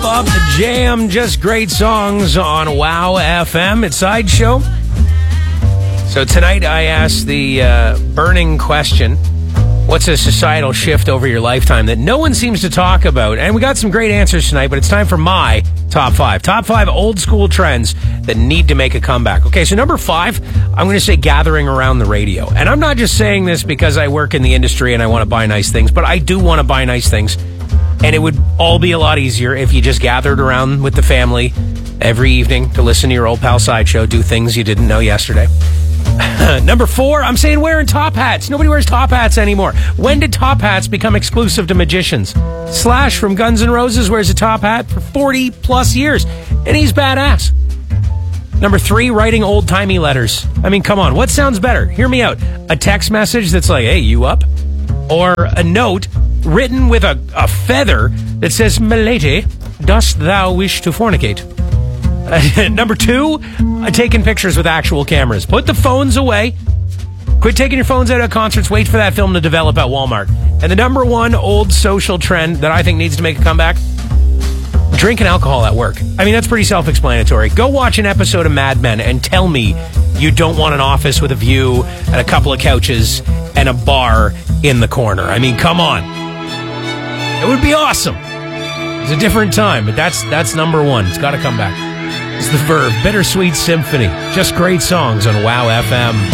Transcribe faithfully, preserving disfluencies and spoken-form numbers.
up the jam. Just great songs on Wow F M. It's Sideshow. So tonight I asked the uh, burning question, what's a societal shift over your lifetime that no one seems to talk about? And we got some great answers tonight, but it's time for my top five. Top five old school trends that need to make a comeback. Okay, so number five, I'm going to say gathering around the radio. And I'm not just saying this because I work in the industry and I want to buy nice things, but I do want to buy nice things. And it would all be a lot easier if you just gathered around with the family every evening to listen to your old pal Sideshow, do things you didn't know yesterday. Number four, I'm saying wearing top hats. Nobody wears top hats anymore. When did top hats become exclusive to magicians? Slash from Guns N' Roses wears a top hat for forty plus years, and he's badass. Number three, writing old-timey letters. I mean, come on, what sounds better? Hear me out. A text message that's like, hey, you up? Or a note written with a, a feather that says, "Milady, dost thou wish to fornicate?" Uh, number two, uh, taking pictures with actual cameras. Put the phones away. Quit taking your phones out of concerts. Wait for that film to develop at Walmart. And the number one old social trend that I think needs to make a comeback, drinking alcohol at work. I mean, that's pretty self-explanatory. Go watch an episode of Mad Men and tell me you don't want an office with a view and a couple of couches and a bar in the corner. I mean, come on. It would be awesome. It's a different time, but that's that's number one. It's got to come back. It's The Verve, Bittersweet Symphony. Just great songs on Wow F M.